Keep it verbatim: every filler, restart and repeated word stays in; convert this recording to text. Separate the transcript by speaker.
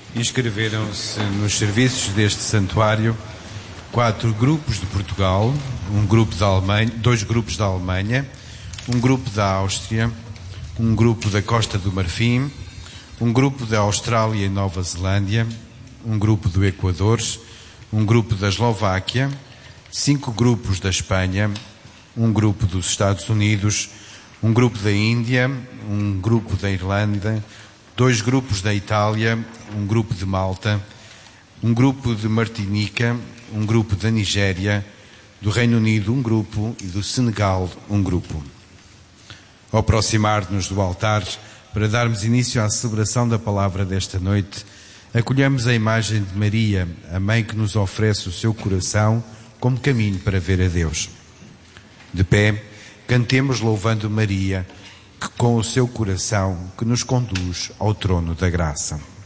Speaker 1: Inscreveram-se nos serviços deste santuário quatro grupos de Portugal, um grupo da Alemanha, dois grupos da Alemanha, um grupo da Áustria, um grupo da Costa do Marfim, um grupo da Austrália e Nova Zelândia, um grupo do Equador, um grupo da Eslováquia, cinco grupos da Espanha, um grupo dos Estados Unidos, um grupo da Índia, um grupo da Irlanda, dois grupos da Itália, um grupo de Malta, um grupo de Martinica, um grupo da Nigéria, do Reino Unido um grupo e do Senegal um grupo. Ao aproximar-nos do altar para darmos início à celebração da palavra desta noite, acolhemos a imagem de Maria, a mãe que nos oferece o seu coração como caminho para ver a Deus. De pé, cantemos louvando Maria, que com o seu coração que nos conduz ao trono da graça.